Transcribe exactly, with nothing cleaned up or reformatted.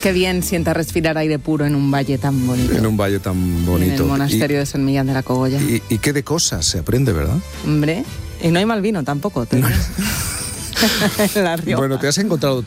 Qué bien sienta respirar aire puro en un valle tan bonito. En un valle tan bonito. En el monasterio y, de San Millán de la Cogolla. Y, y qué de cosas se aprende, ¿verdad? Hombre, y no hay mal vino tampoco. Te No. La Rioja. Bueno, te has encontrado